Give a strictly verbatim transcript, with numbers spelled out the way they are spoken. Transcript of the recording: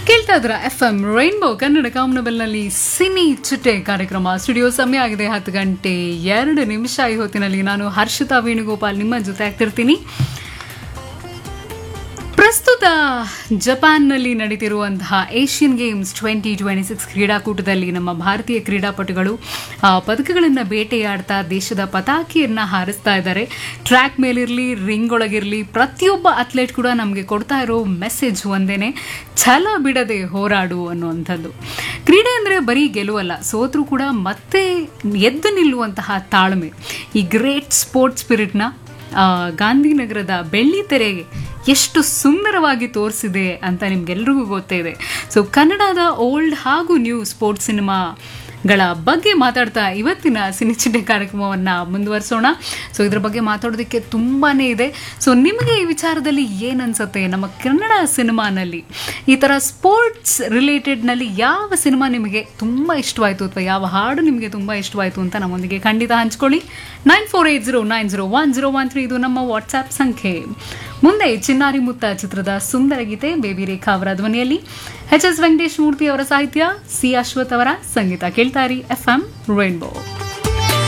ಕೇಳ್ತಾ ಇದ್ರ F M rainbow Kannada ಕಾಮನಬೆಲ್ನಲ್ಲಿ cine ಚಿಟ್ಟೆ ಕಾರ್ಯಕ್ರಮ. ಸ್ಟುಡಿಯೋ ಸಮಯ ಆಗಿದೆ ಹತ್ತು ಗಂಟೆ ಎರಡು ನಿಮಿಷ. ಈ ಹೊತ್ತಿನಲ್ಲಿ ನಾನು ಹರ್ಷಿತಾ ವೇಣುಗೋಪಾಲ್ ನಿಮ್ಮ ಜೊತೆ ಆಗ್ತಿರ್ತೀನಿ. ಪ್ರಸ್ತುತ ಜಪಾನ್ನಲ್ಲಿ ನಡೀತಿರುವಂತಹ Asian games twenty twenty six ಕ್ರೀಡಾಕೂಟದಲ್ಲಿ ನಮ್ಮ ಭಾರತೀಯ ಕ್ರೀಡಾಪಟುಗಳು ಪದಕಗಳನ್ನು ಬೇಟೆಯಾಡ್ತಾ ದೇಶದ ಪತಾಕೆಯನ್ನು ಹಾರಿಸ್ತಾ ಇದ್ದಾರೆ. ಟ್ರ್ಯಾಕ್ ಮೇಲಿರಲಿ, ರಿಂಗ್ ಒಳಗಿರಲಿ, ಪ್ರತಿಯೊಬ್ಬ ಅಥ್ಲೆಟ್ ಕೂಡ ನಮಗೆ ಕೊಡ್ತಾ ಇರೋ ಮೆಸೇಜ್ ಒಂದೇನೆ, ಛಲ ಬಿಡದೆ ಹೋರಾಡು ಅನ್ನುವಂಥದ್ದು. ಕ್ರೀಡೆ ಅಂದರೆ ಬರೀ ಗೆಲುವಲ್ಲ, ಸೋತ್ರೂ ಕೂಡ ಮತ್ತೆ ಎದ್ದು ನಿಲ್ಲುವಂತಹ ತಾಳ್ಮೆ. ಈ ಗ್ರೇಟ್ ಸ್ಪೋರ್ಟ್ಸ್ ಸ್ಪಿರಿಟ್ನ ಗಾಂಧಿನಗರದ ಬೆಳ್ಳಿ ತೆರೆಗೆ ಎಷ್ಟು ಸುಂದರವಾಗಿ ತೋರಿಸಿದೆ ಅಂತ ನಿಮ್ಗೆಲ್ರಿಗೂ ಗೊತ್ತೇ ಇದೆ. ಸೊ ಕನ್ನಡದ ಓಲ್ಡ್ ಹಾಗೂ ನ್ಯೂ ಸ್ಪೋರ್ಟ್ಸ್ ಸಿನಿಮಾಗಳ ಬಗ್ಗೆ ಮಾತಾಡ್ತಾ ಇವತ್ತಿನ ಸಿನಿಚಿಟ್ಟೆ ಕಾರ್ಯಕ್ರಮವನ್ನು ಮುಂದುವರಿಸೋಣ. ಸೊ ಇದ್ರ ಬಗ್ಗೆ ಮಾತಾಡೋದಕ್ಕೆ ತುಂಬಾ ಇದೆ. ಸೊ ನಿಮಗೆ ಈ ವಿಚಾರದಲ್ಲಿ ಏನು ಅನ್ಸುತ್ತೆ? ನಮ್ಮ ಕನ್ನಡ ಸಿನಿಮಾನಲ್ಲಿ ಈ ಥರ ಸ್ಪೋರ್ಟ್ಸ್ ರಿಲೇಟೆಡ್ನಲ್ಲಿ ಯಾವ ಸಿನಿಮಾ ನಿಮಗೆ ತುಂಬ ಇಷ್ಟವಾಯಿತು ಅಥವಾ ಯಾವ ಹಾಡು ನಿಮಗೆ ತುಂಬ ಇಷ್ಟವಾಯಿತು ಅಂತ ನಮ್ಮೊಂದಿಗೆ ಖಂಡಿತ ಹಂಚ್ಕೊಳ್ಳಿ. Nine four eight zero nine zero one zero one three ಇದು ನಮ್ಮ ವಾಟ್ಸ್ಆ್ಯಪ್ ಸಂಖ್ಯೆ. ಮುಂದೆ ಚಿನ್ನಾರಿ ಮುತ್ತ ಚಿತ್ರದ ಸುಂದರ ಗೀತೆ ಬೇಬಿ ರೇಖಾ ಅವರ ಧ್ವನಿಯಲ್ಲಿ, ಎಚ್ ಎಸ್ ವೆಂಕಟೇಶ್ ಮೂರ್ತಿ ಅವರ ಸಾಹಿತ್ಯ, ಸಿ ಅಶ್ವಥ್ ಅವರ ಸಂಗೀತ. ಕೇಳ್ತಾರಿ ಎಫ್ ಎಂ ರೈನ್ಬೋ.